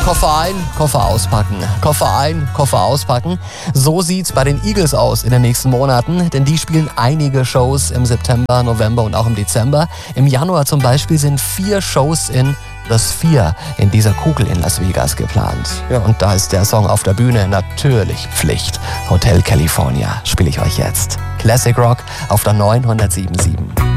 Koffer ein, Koffer auspacken. Koffer ein, Koffer auspacken. So sieht's bei den Eagles aus in den nächsten Monaten, denn die spielen einige Shows im September, November und auch im Dezember. Im Januar zum Beispiel sind 4 Shows in The Sphere in dieser Kugel in Las Vegas geplant. Ja, und da ist der Song auf der Bühne natürlich Pflicht. Hotel California spiele ich euch jetzt. Classic Rock auf der 907.7.